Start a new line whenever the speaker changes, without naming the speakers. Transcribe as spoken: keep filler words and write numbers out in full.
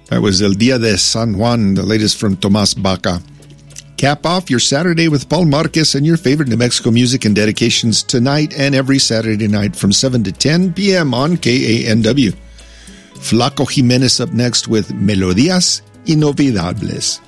That was El Dia de San Juan, the latest from Tomas Baca. Cap off your Saturday with Paul Marquez and your favorite New Mexico music and dedications tonight and every Saturday night from seven to ten p.m. on K A N W. Flaco Jimenez up next with Melodías Inolvidables.